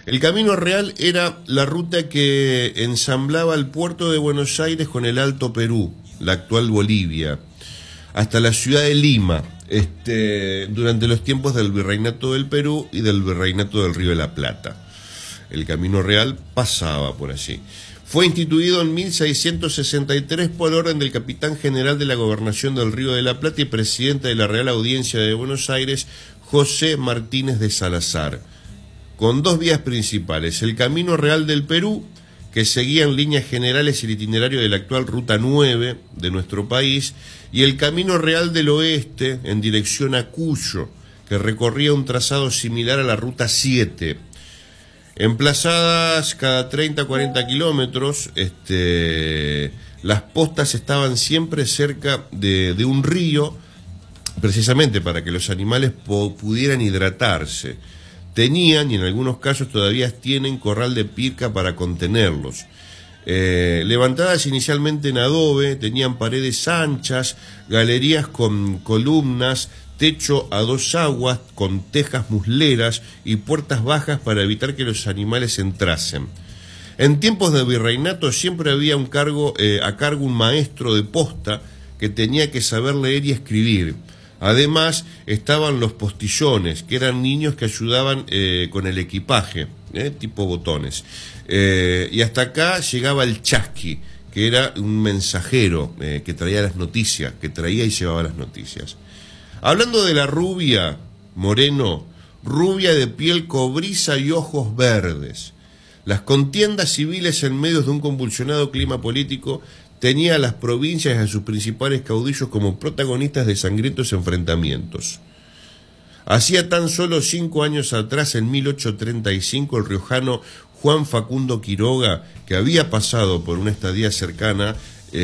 El Camino Real era la ruta que ensamblaba el puerto de Buenos Aires con el Alto Perú, la actual Bolivia, hasta la ciudad de Lima, durante los tiempos del Virreinato del Perú y del Virreinato del Río de la Plata. El Camino Real pasaba por allí. Fue instituido en 1663 por orden del capitán general de la Gobernación del Río de la Plata y presidente de la Real Audiencia de Buenos Aires, José Martínez de Salazar, con dos vías principales: el Camino Real del Perú, que seguía en líneas generales el itinerario de la actual Ruta 9 de nuestro país, y el Camino Real del Oeste, en dirección a Cuyo, que recorría un trazado similar a la Ruta 7. Emplazadas cada 30-40 kilómetros, las postas estaban siempre cerca de un río, precisamente para que los animales pudieran hidratarse. Tenían, y en algunos casos todavía tienen, corral de pirca para contenerlos. Levantadas inicialmente en adobe, tenían paredes anchas, galerías con columnas, techo a dos aguas con tejas musleras y puertas bajas para evitar que los animales entrasen. En tiempos de virreinato siempre había a cargo un maestro de posta que tenía que saber leer y escribir. Además estaban los postillones, que eran niños que ayudaban con el equipaje, tipo botones. Y hasta acá llegaba el chasqui, que era un mensajero que traía las noticias, que traía y llevaba las noticias. Hablando de la rubia Moreno, rubia de piel cobriza y ojos verdes. Las contiendas civiles en medio de un convulsionado clima político tenía a las provincias y a sus principales caudillos como protagonistas de sangrientos enfrentamientos. Hacía tan solo 5 años atrás, en 1835, el riojano Juan Facundo Quiroga, que había pasado por una estadía cercana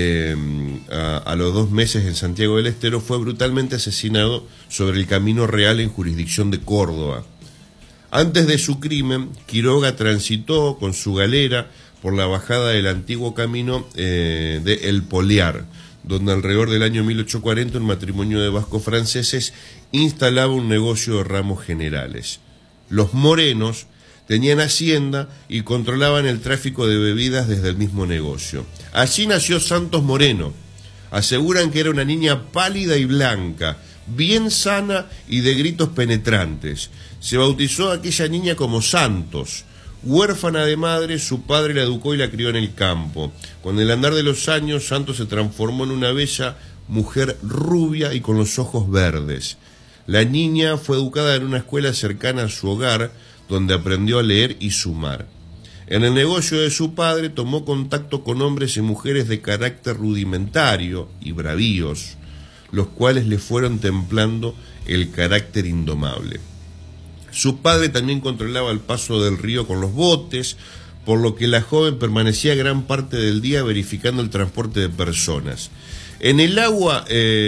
a los 2 meses en Santiago del Estero, fue brutalmente asesinado sobre el Camino Real en jurisdicción de Córdoba. Antes de su crimen, Quiroga transitó con su galera por la bajada del antiguo camino de El Poliar, donde alrededor del año 1840 un matrimonio de vascos franceses instalaba un negocio de ramos generales. Los Morenos tenían hacienda y controlaban el tráfico de bebidas desde el mismo negocio. Allí nació Santos Moreno. Aseguran que era una niña pálida y blanca, bien sana y de gritos penetrantes. Se bautizó a aquella niña como Santos. Huérfana de madre, su padre la educó y la crió en el campo. Con el andar de los años, Santos se transformó en una bella mujer rubia y con los ojos verdes. La niña fue educada en una escuela cercana a su hogar, donde aprendió a leer y sumar. En el negocio de su padre tomó contacto con hombres y mujeres de carácter rudimentario y bravíos, los cuales le fueron templando el carácter indomable. Su padre también controlaba el paso del río con los botes, por lo que la joven permanecía gran parte del día verificando el transporte de personas. En el agua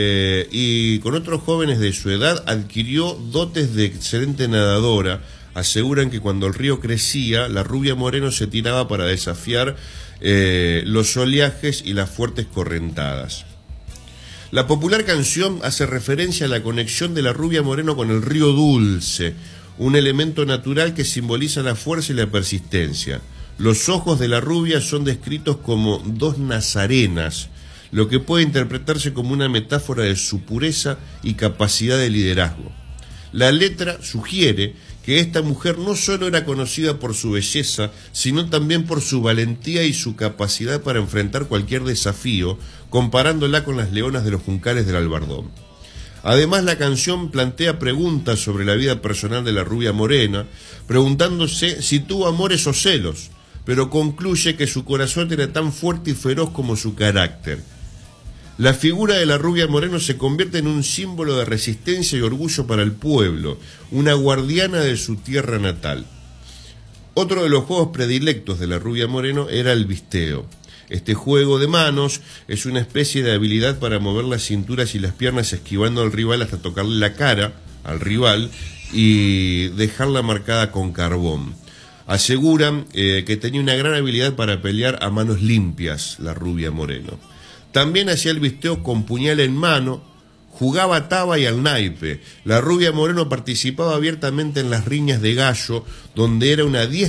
y con otros jóvenes de su edad adquirió dotes de excelente nadadora. Aseguran que cuando el río crecía, la rubia Moreno se tiraba para desafiar los oleajes y las fuertes correntadas. La popular canción hace referencia a la conexión de la rubia Moreno con el río Dulce, un elemento natural que simboliza la fuerza y la persistencia. Los ojos de la rubia son descritos como 2 nazarenas, lo que puede interpretarse como una metáfora de su pureza y capacidad de liderazgo. La letra sugiere que esta mujer no solo era conocida por su belleza, sino también por su valentía y su capacidad para enfrentar cualquier desafío, comparándola con las leonas de los juncales del Albardón. Además, la canción plantea preguntas sobre la vida personal de la rubia Morena, preguntándose si tuvo amores o celos, pero concluye que su corazón era tan fuerte y feroz como su carácter. La figura de la rubia Moreno se convierte en un símbolo de resistencia y orgullo para el pueblo, una guardiana de su tierra natal. Otro de los juegos predilectos de la rubia Moreno era el visteo. Este juego de manos es una especie de habilidad para mover las cinturas y las piernas esquivando al rival hasta tocarle la cara al rival y dejarla marcada con carbón. Aseguran que tenía una gran habilidad para pelear a manos limpias la rubia Moreno. También hacía el visteo con puñal en mano, jugaba a taba y al naipe. La rubia Moreno participaba abiertamente en las riñas de gallo, donde era una diestra